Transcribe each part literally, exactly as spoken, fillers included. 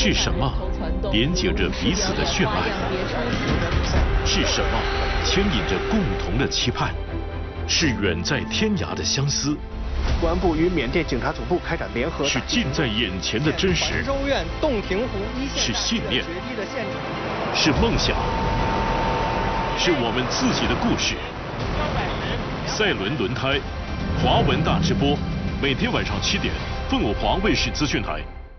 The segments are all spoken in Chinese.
是什么连接着彼此的血脉？是什么牵引着共同的期盼？是远在天涯的相思。 公安部与缅甸警察总部开展联合。 是近在眼前的真实。 州院洞庭湖一线。 是信念。是梦想。是我们自己的故事。赛轮轮胎，华文大直播，每天晚上七点，凤凰华卫视资讯台。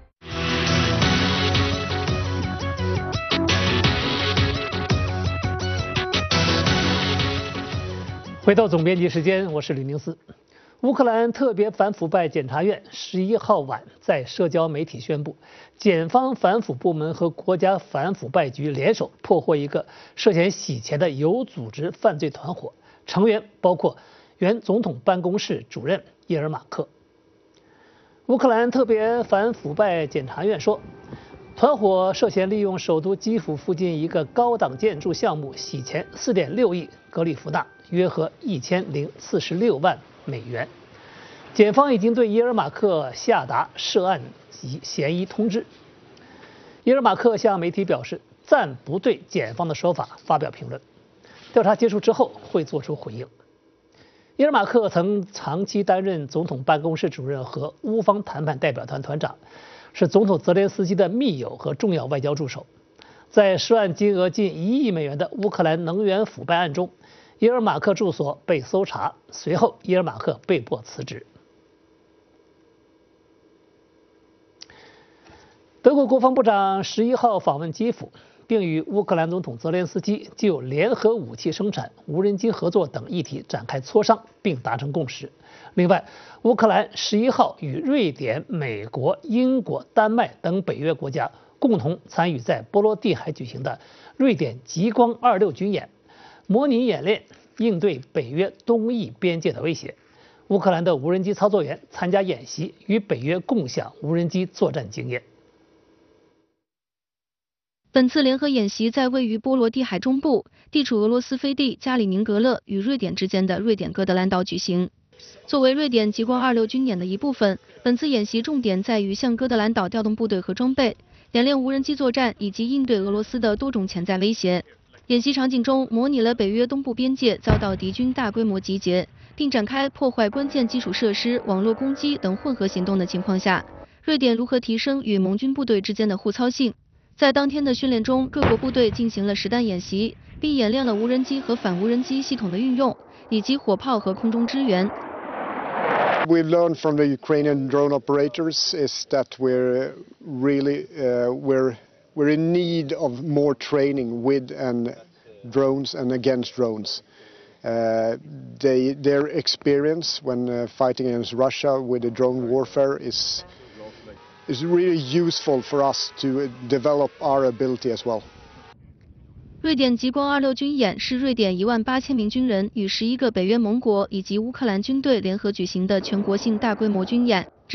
回到总编辑时间，我是吕宁思。乌克兰特别反腐败检察院十一号晚在社交媒体宣布，检方反腐部门和国家反腐败局联手破获一个涉嫌洗钱的有组织犯罪团伙，成员包括原总统办公室主任叶尔马克。乌克兰特别反腐败检察院说，团伙涉嫌利用首都基辅附近一个高档建筑项目洗钱四点六亿格里夫纳，约合一千零四十六万美元。检方已经对耶尔马克下达涉案及嫌疑通知。耶尔马克向媒体表示，暂不对检方的说法发表评论，调查结束之后会做出回应。耶尔马克曾长期担任总统办公室主任和乌方谈判代表团团长，是总统泽连斯基的密友和重要外交助手。在涉案金额近一亿美元的乌克兰能源腐败案中，耶尔马克住所被搜查，随后耶尔马克被迫辞职。德国国防部长十一号访问基辅，并与乌克兰总统泽连斯基就联合武器生产、无人机合作等议题展开磋商，并达成共识。另外，乌克兰十一号与瑞典、美国、英国、丹麦等北约国家共同参与在波罗的海举行的瑞典极光二六军演，模拟演练应对北约东翼边界的威胁。乌克兰的无人机操作员参加演习，与北约共享无人机作战经验。 本次联合演习在位于波罗的海中部、地处俄罗斯飞地加里宁格勒与瑞典之间的瑞典哥德兰岛举行。作为瑞典极光二六军演的一部分，本次演习重点在于向哥德兰岛调动部队和装备，演练无人机作战以及应对俄罗斯的多种潜在威胁。演习场景中模拟了北约东部边界遭到敌军大规模集结，并展开破坏关键基础设施、网络攻击等混合行动的情况下，瑞典如何提升与盟军部队之间的互操性。在当天的训练中，各国部队进行了实弹演习，并演练了无人机和反无人机系统的运用，以及火炮和空中支援。 We've learned from the Ukrainian drone operators is that we're really uh, we're we're in need of more training with and drones and against drones. Uh, they, their experience when uh, fighting against Russia with the drone warfare is is really useful for us to develop our ability as well. 瑞典极光二六军演是瑞典一万八千名军人与十一个北约盟国以及乌克兰军队联合举行的全国性大规模军演。